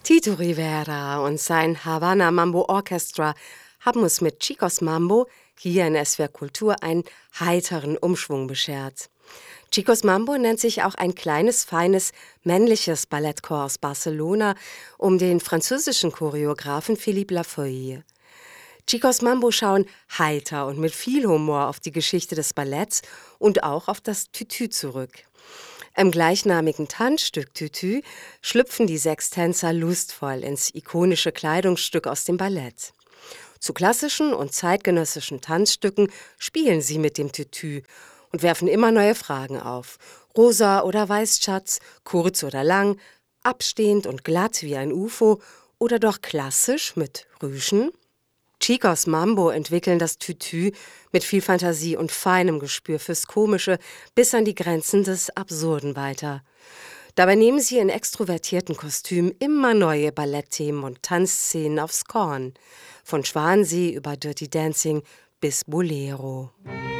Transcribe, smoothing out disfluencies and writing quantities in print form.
Tito Rivera und sein Havana Mambo Orchestra haben uns mit Chicos Mambo hier in SWR Kultur einen heiteren Umschwung beschert. Chicos Mambo nennt sich auch ein kleines, feines, männliches Ballettchor aus Barcelona um den französischen Choreografen Philippe Lafeuille. Chicos Mambo schauen heiter und mit viel Humor auf die Geschichte des Balletts und auch auf das Tütü zurück. Im gleichnamigen Tanzstück Tütü schlüpfen die 6 Tänzer lustvoll ins ikonische Kleidungsstück aus dem Ballett. Zu klassischen und zeitgenössischen Tanzstücken spielen sie mit dem Tütü und werfen immer neue Fragen auf. Rosa oder Weißschatz, kurz oder lang, abstehend und glatt wie ein UFO oder doch klassisch mit Rüschen? Chicos Mambo entwickeln das Tütü mit viel Fantasie und feinem Gespür fürs Komische bis an die Grenzen des Absurden weiter. Dabei nehmen sie in extrovertierten Kostümen immer neue Ballettthemen und Tanzszenen aufs Korn. Von Schwansee über Dirty Dancing bis Bolero.